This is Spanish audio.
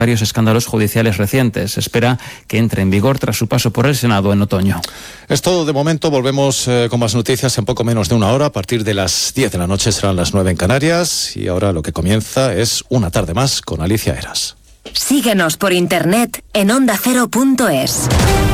varios escándalos judiciales recientes. Se espera que entre en vigor tras su paso por el Senado en otoño. Es todo de momento. Volvemos con más noticias en poco menos de una hora. A partir de las 10 de la noche serán las 9 en Canarias. Y ahora lo que comienza es Una tarde más con Alicia Eras. Síguenos por internet en ondacero.es.